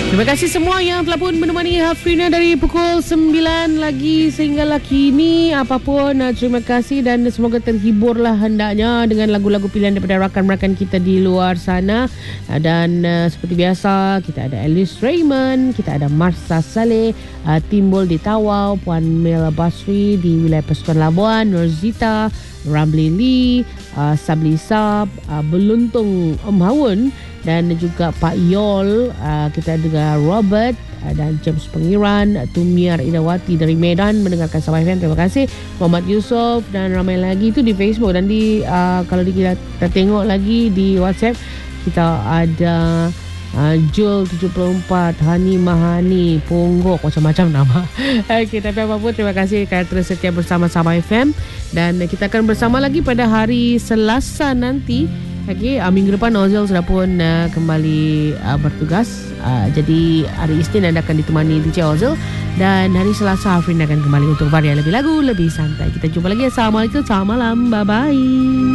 Terima kasih semua yang telah pun menemani Hafrina dari pukul 9 lagi sehinggalah kini. Apapun, terima kasih dan semoga terhiburlah hendaknya dengan lagu-lagu pilihan daripada rakan-rakan kita di luar sana. Dan seperti biasa, kita ada Alice Raymond, kita ada Marsha Saleh, Timbul di Tawau, Puan Mela Basri di wilayah Persekutuan Labuan, Norzita, Ramli Lee, Sabli Sab, Beluntung Om Hawun, dan juga Pak Yol, kita dengar Robert dan James Pengiran, Tumiar Idawati dari Medan mendengarkan Sabah FM. Terima kasih Muhammad Yusof dan ramai lagi itu di Facebook dan di kalau kita tengok lagi di WhatsApp kita ada Jul 74, Hani Mahani, Ponggok, macam-macam nama. Okay, tapi apapun terima kasih kerana terus setia bersama Sabah FM dan kita akan bersama lagi pada hari Selasa nanti. Okay, minggu depan Ozil sudah pun kembali bertugas. Jadi hari Isnin anda akan ditemani DJ Ozil dan hari Selasa Hafrin akan kembali untuk varian lebih lagu, lebih santai. Kita jumpa lagi. Assalamualaikum, selamat malam, bye-bye.